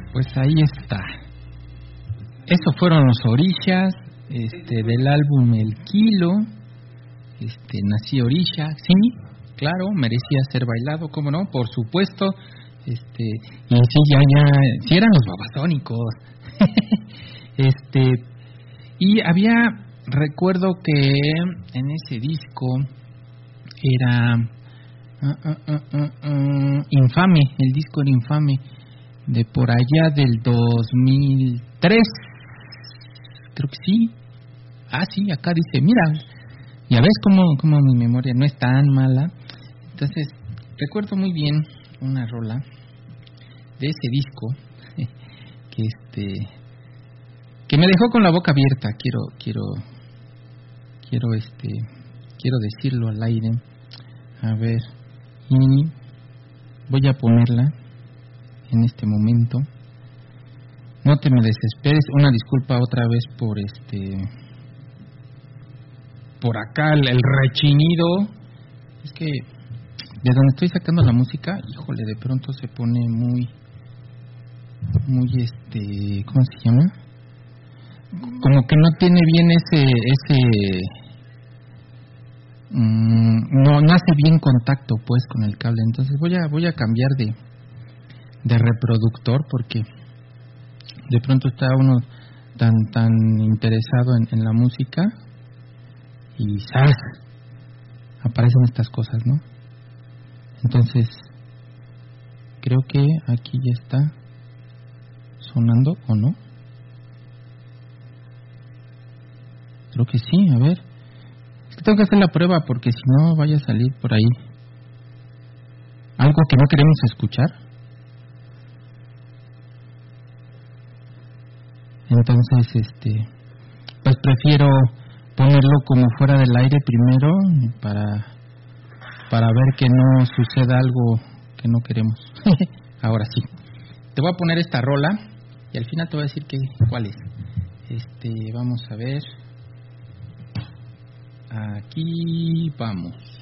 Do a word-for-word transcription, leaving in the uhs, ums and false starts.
Pues ahí está. Esos fueron los Orishas, este, del álbum El Kilo. Este, nací Orisha, sí, claro, merecía ser bailado, ¿cómo no? Por supuesto. Este, y sí, ya, ya, sí eran los Babasónicos. este, y había, recuerdo que en ese disco era uh, uh, uh, uh, uh, Infame, el disco era Infame, de por allá del dos mil tres, creo que sí. Ah, sí, acá dice, mira, ya ves cómo, cómo mi memoria no es tan mala. Entonces, recuerdo muy bien una rola de ese disco que este que me dejó con la boca abierta, quiero quiero quiero este quiero decirlo al aire. A ver, y voy a ponerla en este momento. No te me desesperes, una disculpa otra vez por este por acá el, el rechinido. Es que de donde estoy sacando la música, híjole, de pronto se pone muy muy este, ¿cómo se llama? Como que no tiene bien ese ese mmm, no no hace bien contacto pues con el cable. Entonces voy a voy a cambiar de de reproductor porque de pronto está uno tan tan interesado en, en la música y ¡zas! Aparecen estas cosas, ¿no? Entonces creo que aquí ya está sonando, ¿o no? Creo que sí, a ver. Es que tengo que hacer la prueba porque si no vaya a salir por ahí algo que no queremos escuchar. Entonces, este, pues prefiero ponerlo como fuera del aire primero para para ver que no suceda algo que no queremos. Ahora sí. Te voy a poner esta rola y al final te voy a decir que cuál es. Este, vamos a ver. Aquí vamos.